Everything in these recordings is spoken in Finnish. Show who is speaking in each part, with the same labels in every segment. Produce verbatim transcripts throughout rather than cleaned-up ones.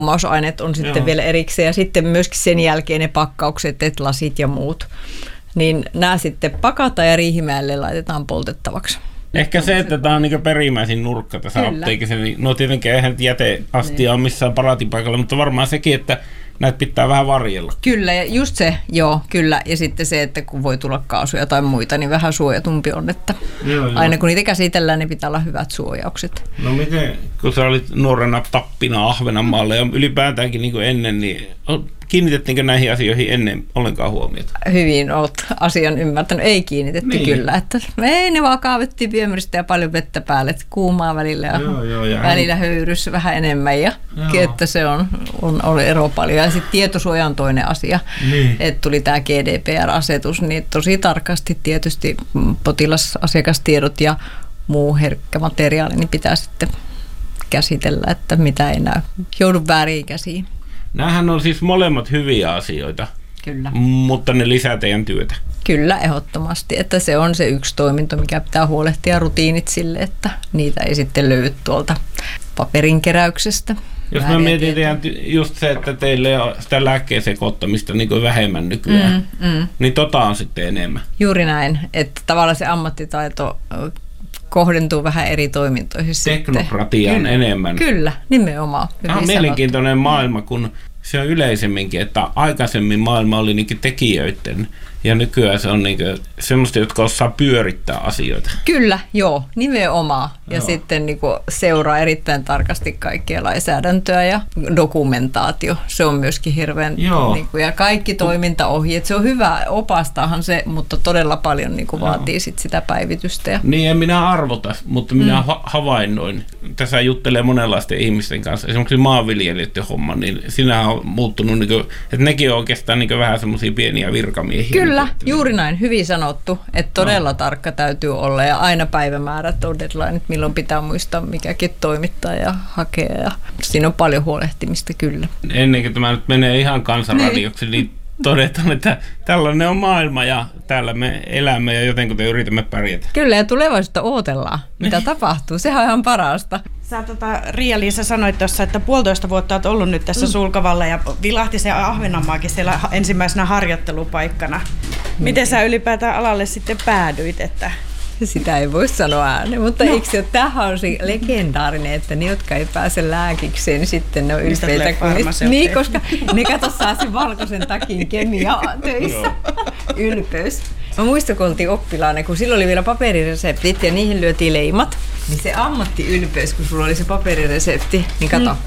Speaker 1: Mausaineet on sitten Joo. vielä erikseen ja sitten myöskin sen jälkeen ne pakkaukset, että lasit ja muut. Niin nämä sitten pakataan ja Riihimäelle laitetaan poltettavaksi.
Speaker 2: Ehkä se, että tämä on niin perimmäisin nurkka tässä apteekissa, niin no tietenkin eihän jäteastia ole missään paraatipaikalla, mutta varmaan sekin, että näitä pitää vähän varjella.
Speaker 1: Kyllä, ja just se, joo, kyllä. Ja sitten se, että kun voi tulla kaasuja tai muita, niin vähän suojatumpi on, että joo, aina joo. kun niitä käsitellään, niin pitää olla hyvät suojaukset.
Speaker 2: No miten, kun sä olit nuorena tappina Ahvenanmaalla ja ylipäätäänkin niin kuin ennen, niin kiinnitettiinkö näihin asioihin ennen ollenkaan huomiota?
Speaker 1: Hyvin olet asian ymmärtänyt. Ei kiinnitetty niin. kyllä. Että ei, ne vaan kaavettiin viemäristä ja paljon vettä päälle. Että kuumaa välillä ja, joo, joo, ja välillä höyrys vähän enemmän. Ja että se on, on ollut ero paljon. Ja sitten tietosuoja on toinen asia. Niin. Että tuli tämä G D P R-asetus, niin tosi tarkasti tietysti potilasasiakastiedot ja muu herkkä materiaali niin pitää sitten käsitellä, että mitä ei enää joudu vääriin käsiin.
Speaker 2: Nämähän on siis molemmat hyviä asioita,
Speaker 1: Kyllä.
Speaker 2: mutta ne lisää teidän työtä.
Speaker 1: Kyllä, ehdottomasti. Että se on se yksi toiminto, mikä pitää huolehtia rutiinit sille, että niitä ei sitten löydy tuolta paperinkeräyksestä.
Speaker 2: Jos mä mietin teidän just se, että teille on sitä lääkkeen sekoittamista niin kuin vähemmän nykyään, mm, mm. niin tota on sitten enemmän.
Speaker 1: Juuri näin, että tavallaan se ammattitaito kohdentuu vähän eri toimintoihin.
Speaker 2: Teknokratiaan
Speaker 1: sitten.
Speaker 2: enemmän.
Speaker 1: Kyllä, nimenomaan.
Speaker 2: Tämä on mielenkiintoinen maailma, kun se on yleisemminkin, että aikaisemmin maailma oli niin tekijöiden ja nykyään se on niin semmoista, jotka osaa pyörittää asioita.
Speaker 1: Kyllä, joo, nimenomaan. Ja joo. sitten niin seuraa erittäin tarkasti kaikkia lainsäädäntöä ja dokumentaatio. Se on myöskin hirveän, niin kuin, ja kaikki toimintaohjeet. Se on hyvä, opastahan se, mutta todella paljon niin kuin vaatii sit sitä päivitystä. Ja
Speaker 2: niin, en minä arvota, mutta minä mm. ha- havainnoin. Tässä juttelee monenlaisten ihmisten kanssa. Esimerkiksi maanviljelijöiden homma, niin sinä on muuttunut, niin kuin, että nekin on oikeastaan niin vähän semmoisia pieniä virkamiehiä.
Speaker 1: Kyllä, juuri näin. Hyvin sanottu, että todella no. tarkka täytyy olla ja aina päivämäärät on deadline, milloin pitää muistaa mikäkin toimittaa ja hakea. Ja siinä on paljon huolehtimista kyllä.
Speaker 2: Ennen kuin tämä nyt menee ihan kansanradioksi, niin, niin todetaan, että tällainen on maailma ja täällä me elämme ja jotenkin yritämme pärjätä.
Speaker 1: Kyllä ja tulevaisuutta odotellaan, mitä tapahtuu. Sehän on ihan parasta.
Speaker 3: Sä tota, Riia-Liisa sanoit tuossa, että puolitoista vuotta olet ollut nyt tässä mm. Sulkavalla ja vilahti se Ahvenanmaakin siellä ensimmäisenä harjoittelupaikkana. Miten sä ylipäätään alalle sitten päädyit? Että
Speaker 1: sitä ei voi sanoa ääneen, mutta no. eikö se ole tähän on se legendaarinen, että ne, jotka ei pääse lääkikseen, niin sitten ne on ylpeitä. Niin, koska ne kato saa sen valkoisen takin kemiaa töissä. Ylpeys. Mä muistan, kun oltiin oppilaana, kun silloin oli vielä paperireseptit ja niihin lyötiin leimat, niin se ammatti-ylpeys, kun sulla oli se paperiresepti, niin kato. Mm.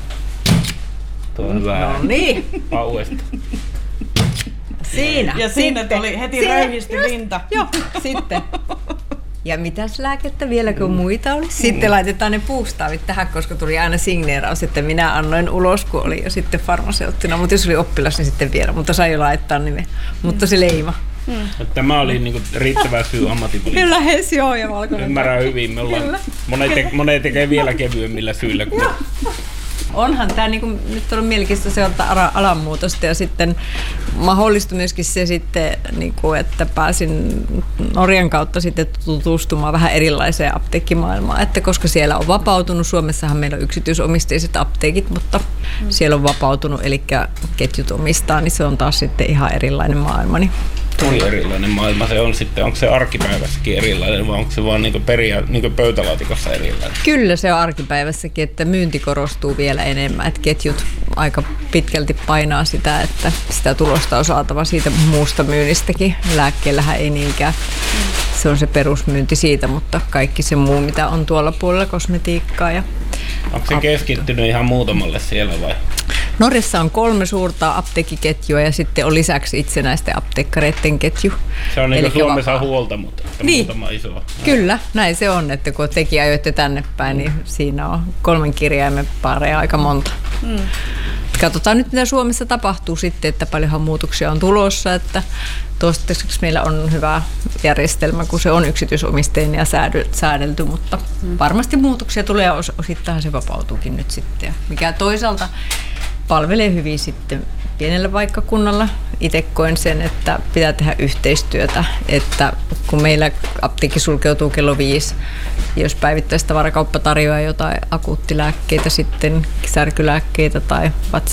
Speaker 2: Tuo on hyvä.
Speaker 1: No niin.
Speaker 2: Pauesta.
Speaker 3: Siinä. Ja siinä sitten, tuli heti siinä, räyhisty rinta.
Speaker 1: Joo, sitten. Ja mitäs lääkettä vielä, kun muita oli? Sitten laitetaan ne puustaavit tähän, koska tuli aina signeeraus, että minä annoin ulos, kun oli jo sitten farmaseuttina. Mutta jos oli oppilas, niin sitten vielä. Mutta sai jo laittaa nimen. Mutta se leima.
Speaker 2: Hmm. Tämä oli niinku riittävä syy ammattipolitiikkaan.
Speaker 1: Kyllä, hes joo ja valkoinen.
Speaker 2: Ymmärrän hyvin. Me ollaan, monet, te, monet tekee vielä kevyemmillä syillä. Kuin
Speaker 1: onhan tämä niinku, nyt on mielenkiintoista seurata alanmuutosta ja sitten mahdollistui myöskin se sitten, niinku, että pääsin Norjan kautta sitten tutustumaan vähän erilaiseen apteekkimaailmaan, että koska siellä on vapautunut, Suomessahan meillä on yksityisomisteiset apteekit, mutta mm. siellä on vapautunut, eli ketjut omistaa, niin se on taas sitten ihan erilainen maailma. Niin
Speaker 2: Tuli erilainen maailma se on sitten, onko se arkipäivässäkin erilainen vai onko se vaan niinku peria, niinku pöytälaatikossa erilainen?
Speaker 1: Kyllä se on arkipäivässäkin, että myynti korostuu vielä enemmän, että ketjut aika pitkälti painaa sitä, että sitä tulosta on saatava siitä muusta myynnistäkin. Lääkkeellähän ei niinkään, se on se perusmyynti siitä, mutta kaikki se muu mitä on tuolla puolella, kosmetiikkaa ja
Speaker 2: onko se keskittynyt ihan muutamalle siellä vai?
Speaker 1: Norjassa on kolme suurta apteekkiketjua ja sitten on lisäksi itsenäisten apteekkareiden ketju.
Speaker 2: Se on niin kuin Suomessa vapaa huolta, mutta niin. muutama iso.
Speaker 1: Kyllä, näin se on, että kun tekin ajoitte tänne päin, niin siinä on kolmen kirjaimen paareja aika monta. Mm. Katsotaan nyt, mitä Suomessa tapahtuu sitten, että paljonhan muutoksia on tulossa, että toistaiseksi meillä on hyvä järjestelmä, kun se on yksityisomisteinen ja säädelty, mutta mm. varmasti muutoksia tulee ja osittain se vapautuukin nyt sitten, mikä toisaalta palvelee hyvin sitten pienellä paikkakunnalla. Itse koen sen, että pitää tehdä yhteistyötä, että kun meillä apteekki sulkeutuu kello viisi, jos päivittäistavarakauppa tarjoaa jotain akuuttilääkkeitä, sitten särkylääkkeitä tai